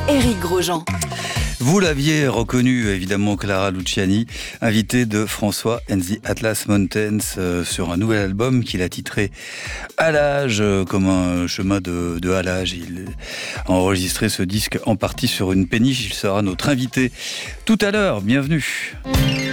Éric Grosjean. Vous l'aviez reconnu, évidemment, Clara Luciani, invitée de François and the Atlas Mountains sur un nouvel album qu'il a titré Halage, comme un chemin de halage. Il a enregistré ce disque en partie sur une péniche. Il sera notre invité tout à l'heure. Bienvenue.